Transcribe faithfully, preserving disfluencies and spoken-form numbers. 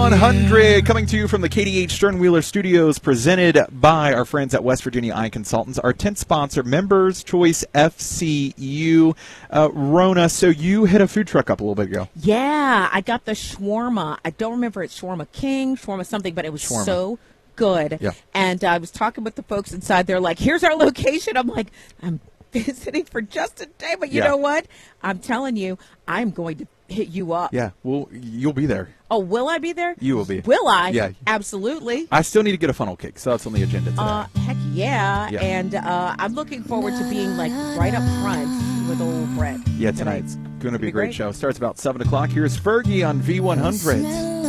one hundred, coming to you from the K D H Sternwheeler Studios, presented by our friends at West Virginia Eye Consultants. Our tenth sponsor, Members Choice F C U. Uh, Rona, so you hit a food truck up a little bit ago. Yeah, I got the shawarma. I don't remember it's Shawarma King, Shawarma something, but it was Shawarma. so good. Yeah. And uh, I was talking with the folks inside. They're like, here's our location. I'm like, I'm visiting for just a day, but you Yeah. know what? I'm telling you, I'm going to hit you up. Yeah, well, you'll be there. Oh, will I be there? You will be. Will I? Yeah. Absolutely. I still need to get a funnel cake, so that's on the agenda today. Uh, heck yeah. Yeah. And uh, I'm looking forward to being like right up front with old Brett. yeah, tonight's going to be a be great great. show. Starts about seven o'clock. Here's Fergie on V one hundred.